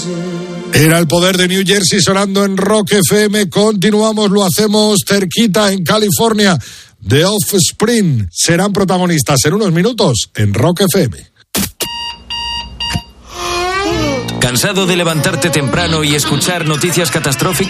Era el poder de New Jersey sonando en Rock FM. Continuamos, lo hacemos cerquita en California. The Offspring serán protagonistas en unos minutos en Rock FM. ¿Cansado de levantarte temprano y escuchar noticias catastróficas?